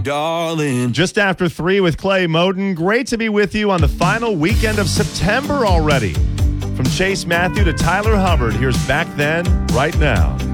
darling. Just after 3 with Clay Moden. Great to be with you on the final weekend of September already. From Chase Matthew to Tyler Hubbard, here's Back Then, Right Now.